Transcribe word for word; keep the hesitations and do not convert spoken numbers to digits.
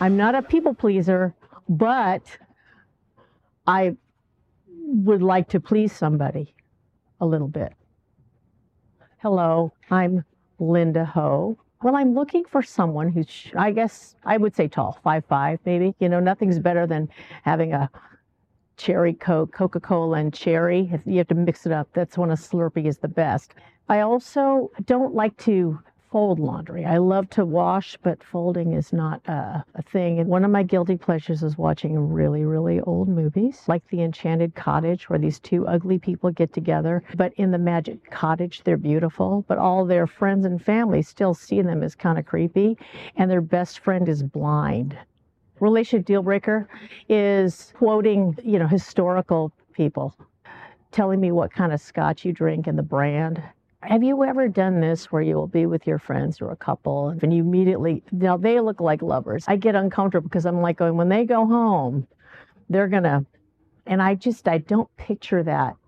I'm not a people pleaser, but I would like to please somebody a little bit. Hello, I'm Linda Ho. Well, I'm looking for someone who's, I guess I would say tall, five five maybe. You know, nothing's better than having a cherry Coke, Coca-Cola and cherry. You have to mix it up. That's when a Slurpee is the best. I also don't like to fold laundry. I love to wash, but folding is not uh, a thing. And one of my guilty pleasures is watching really, really old movies, like The Enchanted Cottage, where these two ugly people get together. But in the Magic Cottage, they're beautiful, but all their friends and family still see them as kind of creepy, and their best friend is blind. Relationship deal breaker is quoting, you know, historical people, telling me what kind of scotch you drink and the brand. Have you ever done this where you will be with your friends or a couple and you immediately, now they look like lovers. I get uncomfortable because I'm like going, when they go home, they're going to, and I just, I don't picture that